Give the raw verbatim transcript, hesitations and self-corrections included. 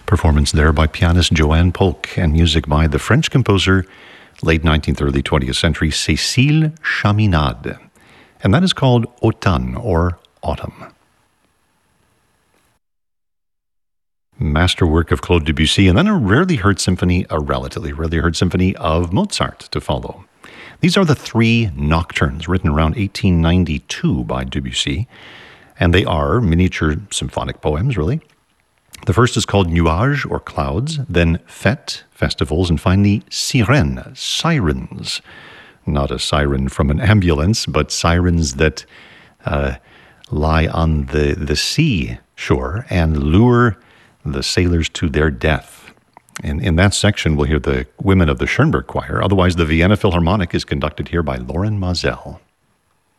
Performance there by pianist Joanne Polk and music by the French composer, late nineteenth, early twentieth century, Cécile Chaminade. And that is called Automne, or Autumn. Masterwork of Claude Debussy, and then a rarely heard symphony, a relatively rarely heard symphony of Mozart to follow. These are the three nocturnes written around eighteen ninety-two by Debussy, and they are miniature symphonic poems, really. The first is called Nuages, or Clouds, then Fête, festivals, and finally Sirènes, sirens. Not a siren from an ambulance, but sirens that uh, lie on the, the sea shore and lure the sailors to their death. And in that section, we'll hear the women of the Schoenberg Choir. Otherwise, the Vienna Philharmonic is conducted here by Loren Maazel.